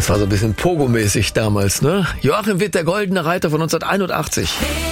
Das war so ein bisschen Pogo-mäßig damals, ne? Joachim Witt, der goldene Reiter von 1981.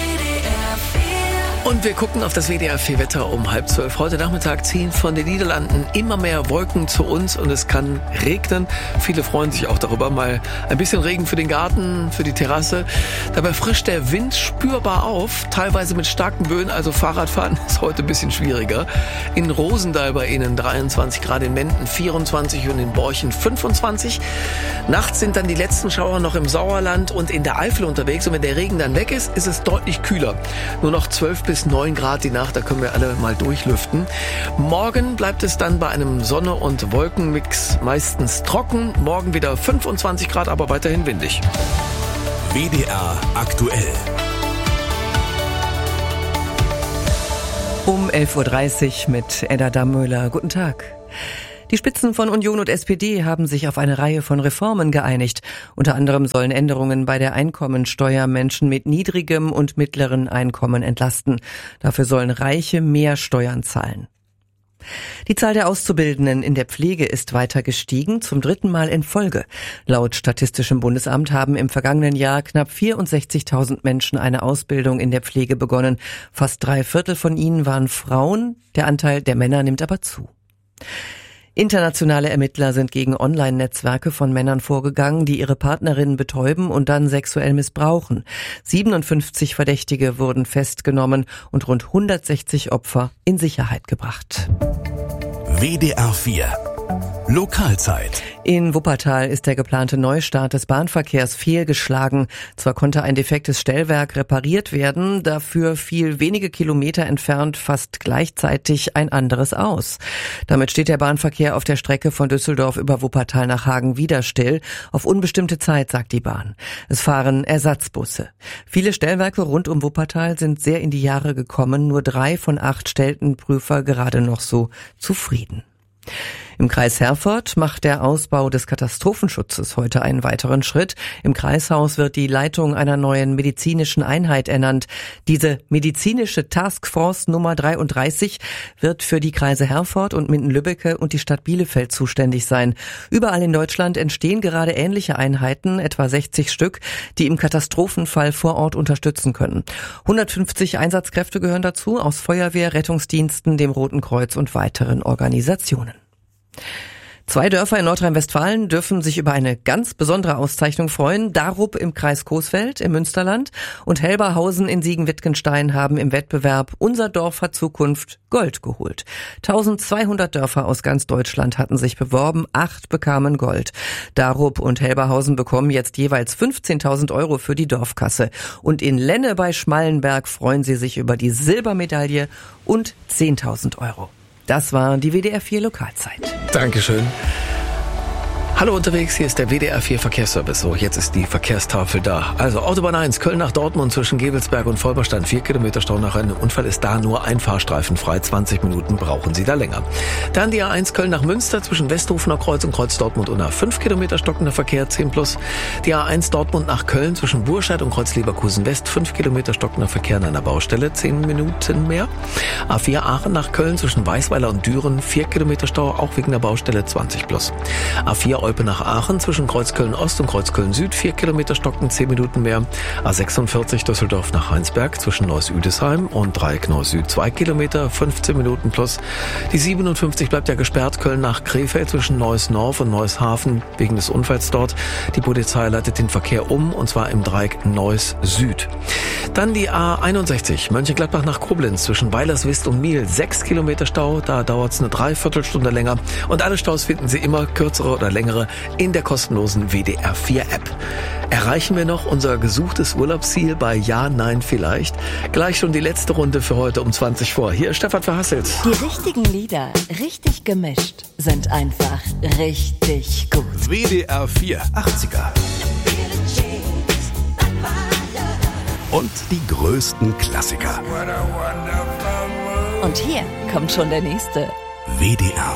Und wir gucken auf das WDR 4 Wetter um 11:30. Heute Nachmittag ziehen von den Niederlanden immer mehr Wolken zu uns und es kann regnen. Viele freuen sich auch darüber. Mal ein bisschen Regen für den Garten, für die Terrasse. Dabei frischt der Wind spürbar auf, teilweise mit starken Böen. Also Fahrradfahren ist heute ein bisschen schwieriger. In Rosendahl bei Ihnen 23 Grad, in Menden 24 und in Borchen 25. Nachts sind dann die letzten Schauer noch im Sauerland und in der Eifel unterwegs. Und wenn der Regen dann weg ist, ist es deutlich kühler. Nur noch 12 bis 9 Grad die Nacht, da können wir alle mal durchlüften. Morgen bleibt es dann bei einem Sonne- und Wolkenmix meistens trocken. Morgen wieder 25 Grad, aber weiterhin windig. WDR aktuell. Um 11:30 Uhr mit Edda Dammöller. Guten Tag. Die Spitzen von Union und SPD haben sich auf eine Reihe von Reformen geeinigt. Unter anderem sollen Änderungen bei der Einkommensteuer Menschen mit niedrigem und mittleren Einkommen entlasten. Dafür sollen Reiche mehr Steuern zahlen. Die Zahl der Auszubildenden in der Pflege ist weiter gestiegen, zum 3. Mal in Folge. Laut Statistischem Bundesamt haben im vergangenen Jahr knapp 64.000 Menschen eine Ausbildung in der Pflege begonnen. Fast 3/4 von ihnen waren Frauen, der Anteil der Männer nimmt aber zu. Internationale Ermittler sind gegen Online-Netzwerke von Männern vorgegangen, die ihre Partnerinnen betäuben und dann sexuell missbrauchen. 57 Verdächtige wurden festgenommen und rund 160 Opfer in Sicherheit gebracht. WDR 4 Lokalzeit. In Wuppertal ist der geplante Neustart des Bahnverkehrs fehlgeschlagen. Zwar konnte ein defektes Stellwerk repariert werden, dafür fiel wenige Kilometer entfernt fast gleichzeitig ein anderes aus. Damit steht der Bahnverkehr auf der Strecke von Düsseldorf über Wuppertal nach Hagen wieder still. Auf unbestimmte Zeit, sagt die Bahn. Es fahren Ersatzbusse. Viele Stellwerke rund um Wuppertal sind sehr in die Jahre gekommen. Nur 3 von 8 stellten Prüfer gerade noch so zufrieden. Im Kreis Herford macht der Ausbau des Katastrophenschutzes heute einen weiteren Schritt. Im Kreishaus wird die Leitung einer neuen medizinischen Einheit ernannt. Diese medizinische Taskforce Nummer 33 wird für die Kreise Herford und Minden-Lübbecke und die Stadt Bielefeld zuständig sein. Überall in Deutschland entstehen gerade ähnliche Einheiten, etwa 60 Stück, die im Katastrophenfall vor Ort unterstützen können. 150 Einsatzkräfte gehören dazu, aus Feuerwehr, Rettungsdiensten, dem Roten Kreuz und weiteren Organisationen. 2 Dörfer in Nordrhein-Westfalen dürfen sich über eine ganz besondere Auszeichnung freuen. Darup im Kreis Coesfeld im Münsterland und Helberhausen in Siegen-Wittgenstein haben im Wettbewerb Unser Dorf hat Zukunft Gold geholt. 1200 Dörfer aus ganz Deutschland hatten sich beworben, 8 bekamen Gold. Darup und Helberhausen bekommen jetzt jeweils 15.000 € für die Dorfkasse. Und in Lenne bei Schmallenberg freuen sie sich über die Silbermedaille und 10.000 €. Das war die WDR 4 Lokalzeit. Dankeschön. Hallo unterwegs, hier ist der WDR 4 Verkehrsservice. So, jetzt ist die Verkehrstafel da. Also Autobahn 1, Köln nach Dortmund zwischen Gevelsberg und Volberstein, 4 Kilometer Stau nach einem Unfall ist da nur ein Fahrstreifen frei. 20 Minuten brauchen Sie da länger. Dann die A1 Köln nach Münster zwischen Westhofener Kreuz und Kreuz Dortmund unter 5 Kilometer stockender Verkehr, 10+. Die A1 Dortmund nach Köln zwischen Burscheid und Kreuz Leverkusen West, 5 Kilometer stockender Verkehr an einer Baustelle, 10 Minuten mehr. A4 Aachen nach Köln zwischen Weißweiler und Düren, 4 Kilometer Stau, auch wegen der Baustelle, 20+. A4 Olpe nach Aachen zwischen Kreuzköln Ost und Kreuzköln Süd, 4 Kilometer stocken, 10 Minuten mehr. A46 Düsseldorf nach Heinsberg zwischen Neuss-Üdesheim und Dreieck Neuss Süd, 2 Kilometer, 15 Minuten plus. Die 57 bleibt ja gesperrt, Köln nach Krefeld zwischen Neuss-Norf und Neuss-Hafen wegen des Unfalls dort. Die Polizei leitet den Verkehr um und zwar im Dreieck Neuss Süd. Dann die A61 Mönchengladbach nach Koblenz zwischen Weilerswist und Miel, 6 Kilometer Stau, da dauert es eine Dreiviertelstunde länger. Und alle Staus finden Sie immer, kürzere oder längere, in der kostenlosen WDR 4 App. Erreichen wir noch unser gesuchtes Urlaubsziel bei Ja, Nein, Vielleicht? Gleich schon die letzte Runde für heute um 20 vor. Hier ist Stefan Verhasselt. Die richtigen Lieder, richtig gemischt, sind einfach richtig gut. WDR 4 80er. Und die größten Klassiker. Und hier kommt schon der nächste. WDR